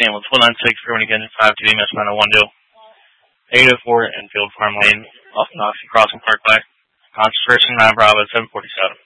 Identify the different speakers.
Speaker 1: ambulance 196 for Engine 5 to EMS 901 804 Enfield Farm Lane, off Knoxville Crossing Parkway. Contact person 9 Bravo 747.